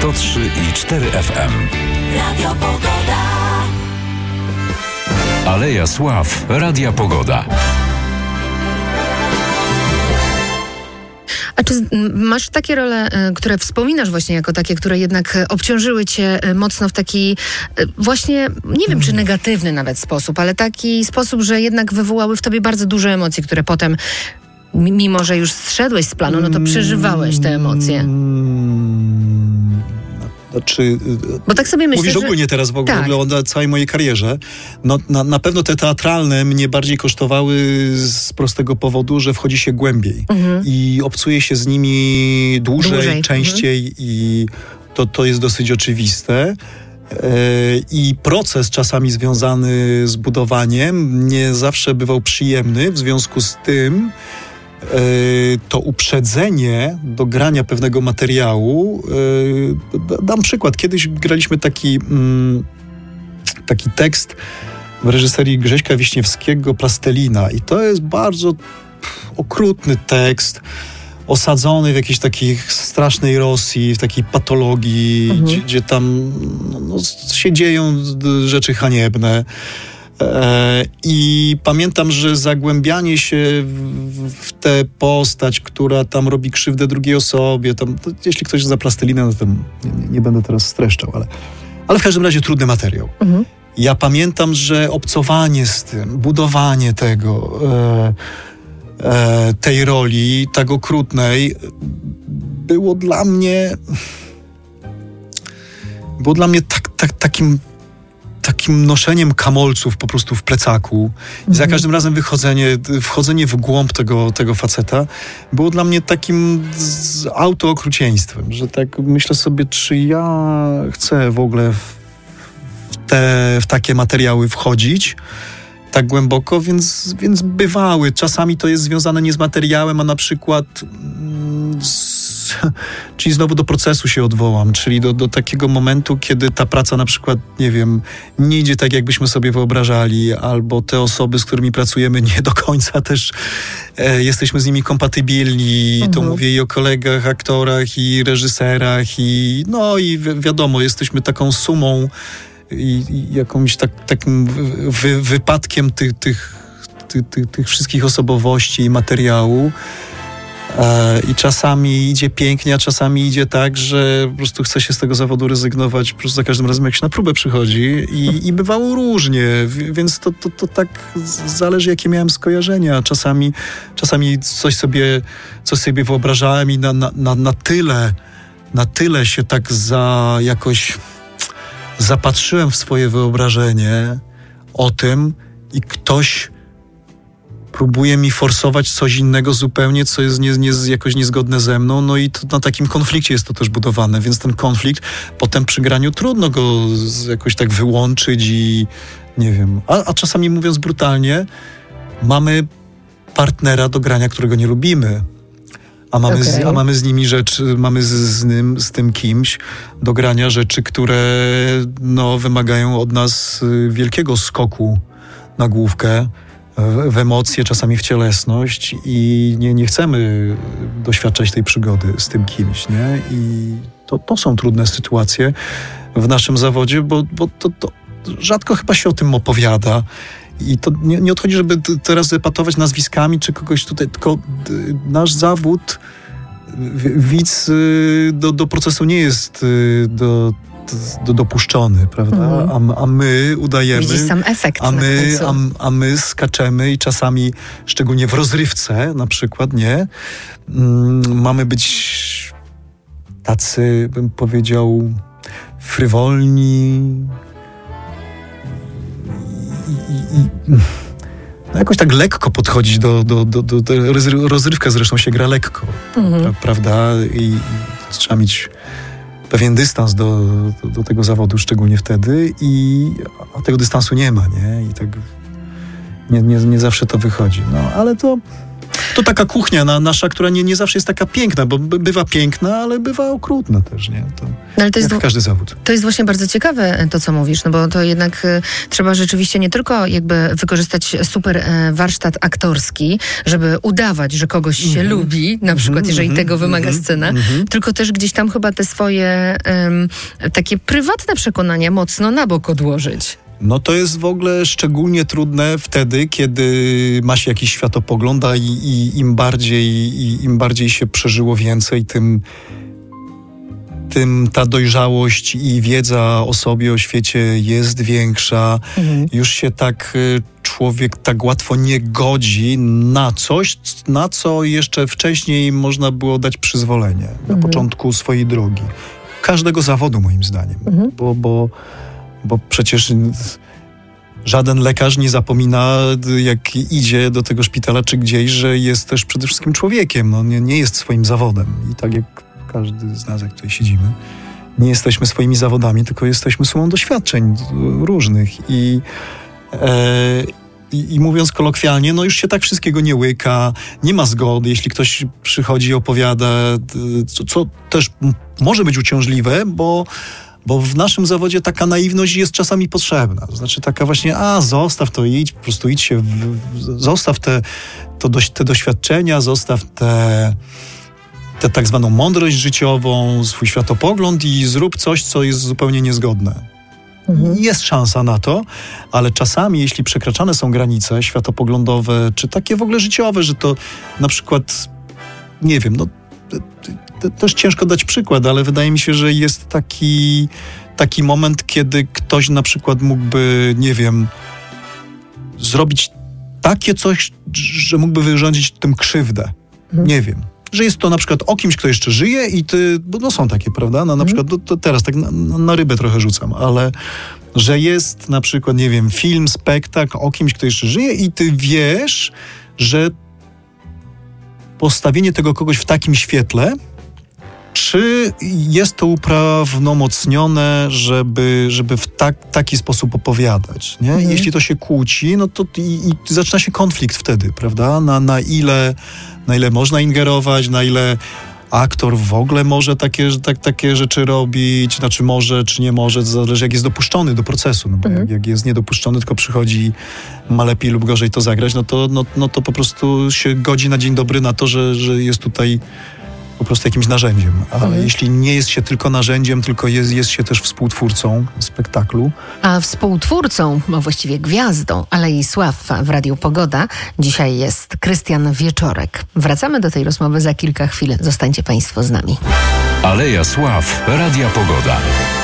103,4 FM. Radio Pogoda. Aleja Sław Radia Pogoda. A czy masz takie role, które wspominasz właśnie jako takie, które jednak obciążyły cię mocno w taki właśnie, nie wiem czy negatywny nawet sposób, ale taki sposób, że jednak wywołały w tobie bardzo duże emocje, które potem, mimo że już zszedłeś z planu, no to przeżywałeś te emocje? Znaczy, bo tak sobie myślę, mówisz ogólnie teraz w ogóle tak. O całej mojej karierze. No, na pewno te teatralne mnie bardziej kosztowały z prostego powodu, że wchodzi się głębiej i obcuje się z nimi dłużej. Częściej i to jest dosyć oczywiste. I proces czasami związany z budowaniem nie zawsze bywał przyjemny, w związku z tym to uprzedzenie do grania pewnego materiału. Dam przykład. Kiedyś graliśmy taki tekst w reżyserii Grześka Wiśniewskiego, Plastelina, i to jest bardzo okrutny tekst, osadzony w jakiejś takiej strasznej Rosji, w takiej patologii, gdzie tam się dzieją rzeczy haniebne. I pamiętam, że zagłębianie się w tę postać, która tam robi krzywdę drugiej osobie, jeśli ktoś zna Plastelinę, no to nie będę teraz streszczał, ale w każdym razie trudny materiał. Ja pamiętam, że obcowanie z tym, budowanie tego, tej roli tak okrutnej było dla mnie takim noszeniem kamolców po prostu w plecaku. I za każdym razem wchodzenie w głąb tego faceta było dla mnie takim autookrucieństwem, że tak myślę sobie, czy ja chcę w ogóle w takie materiały wchodzić tak głęboko, więc bywały. Czasami to jest związane nie z materiałem, a na przykład czyli znowu do procesu się odwołam, czyli do takiego momentu, kiedy ta praca na przykład, nie wiem, nie idzie tak, jakbyśmy sobie wyobrażali, albo te osoby, z którymi pracujemy, nie do końca też jesteśmy z nimi kompatybilni. To mówię i o kolegach, aktorach i reżyserach i wiadomo, jesteśmy taką sumą i jakimś takim wypadkiem tych wszystkich osobowości i materiału. I czasami idzie pięknie, a czasami idzie tak, że po prostu chce się z tego zawodu rezygnować po prostu za każdym razem, jak się na próbę przychodzi. I bywało różnie, więc to tak zależy, jakie miałem skojarzenia. Czasami coś sobie wyobrażałem i na tyle się tak jakoś zapatrzyłem w swoje wyobrażenie o tym i ktoś próbuje mi forsować coś innego zupełnie, co jest jakoś niezgodne ze mną, no i to na takim konflikcie jest to też budowane, więc ten konflikt potem przy graniu trudno go jakoś tak wyłączyć i nie wiem. A czasami, mówiąc brutalnie, mamy partnera do grania, którego nie lubimy. A mamy z nimi rzeczy, mamy z tym kimś do grania rzeczy, które wymagają od nas wielkiego skoku na główkę, w emocje, czasami w cielesność i nie chcemy doświadczać tej przygody z tym kimś, nie? I to są trudne sytuacje w naszym zawodzie, bo to rzadko chyba się o tym opowiada. I to nie odchodzi, żeby teraz epatować nazwiskami czy kogoś tutaj, tylko nasz zawód, widz do procesu nie jest dopuszczony, prawda? A my udajemy, widzisz sam efekt a my skaczemy i czasami, szczególnie w rozrywce na przykład, nie? Mamy być tacy, bym powiedział, frywolni jakoś tak lekko podchodzić do rozrywka zresztą się gra lekko, prawda? I trzeba mieć pewien dystans do tego zawodu, szczególnie wtedy, a tego dystansu nie ma, nie? I tak nie zawsze to wychodzi. No, ale to To taka kuchnia nasza, która nie zawsze jest taka piękna, bo bywa piękna, ale bywa okrutna też, nie? To No, ale to jest jak każdy zawód. To jest właśnie bardzo ciekawe to, co mówisz, no bo to jednak trzeba rzeczywiście nie tylko jakby wykorzystać super warsztat aktorski, żeby udawać, że kogoś się lubi, na przykład jeżeli tego wymaga scena, tylko też gdzieś tam chyba te swoje takie prywatne przekonania mocno na bok odłożyć. No to jest w ogóle szczególnie trudne wtedy, kiedy ma się jakiś światopogląd, i im bardziej się przeżyło więcej, tym ta dojrzałość i wiedza o sobie, o świecie jest większa. Już się tak człowiek tak łatwo nie godzi na coś, na co jeszcze wcześniej można było dać przyzwolenie na początku swojej drogi. Każdego zawodu, moim zdaniem. Bo przecież żaden lekarz nie zapomina, jak idzie do tego szpitala czy gdzieś, że jest też przede wszystkim człowiekiem. No, nie jest swoim zawodem. I tak jak każdy z nas, jak tutaj siedzimy, nie jesteśmy swoimi zawodami, tylko jesteśmy sumą doświadczeń różnych. I mówiąc kolokwialnie, no już się tak wszystkiego nie łyka, nie ma zgody, jeśli ktoś przychodzi i opowiada, co też może być uciążliwe, bo w naszym zawodzie taka naiwność jest czasami potrzebna. To znaczy taka właśnie, zostaw to, idź, po prostu idź się, zostaw te doświadczenia, zostaw tę tak zwaną mądrość życiową, swój światopogląd i zrób coś, co jest zupełnie niezgodne. Jest szansa na to, ale czasami, jeśli przekraczane są granice światopoglądowe, czy takie w ogóle życiowe, że to na przykład, nie wiem, no też ciężko dać przykład, ale wydaje mi się, że jest taki moment, kiedy ktoś na przykład mógłby, nie wiem, zrobić takie coś, że mógłby wyrządzić tym krzywdę. Nie wiem. Że jest to na przykład o kimś, kto jeszcze żyje i ty, bo no są takie, prawda? No, na przykład, to teraz tak na rybę trochę rzucam, ale że jest na przykład, nie wiem, film, spektakl o kimś, kto jeszcze żyje i ty wiesz, że postawienie tego kogoś w takim świetle, czy jest to uprawnomocnione, żeby w taki sposób opowiadać, nie? Jeśli to się kłóci, no to i zaczyna się konflikt wtedy, prawda? Na ile można ingerować, na ile aktor w ogóle może takie rzeczy robić, znaczy może, czy nie może, to zależy jak jest dopuszczony do procesu, no bo jak jest niedopuszczony, tylko przychodzi, ma lepiej lub gorzej to zagrać, no to po prostu się godzi na dzień dobry na to, że jest tutaj po prostu jakimś narzędziem. Ale jeśli nie jest się tylko narzędziem, tylko jest się też współtwórcą spektaklu. A współtwórcą, a właściwie gwiazdą Alei Sław w Radiu Pogoda dzisiaj jest Krystian Wieczorek. Wracamy do tej rozmowy za kilka chwil. Zostańcie Państwo z nami. Aleja Sław, Radia Pogoda.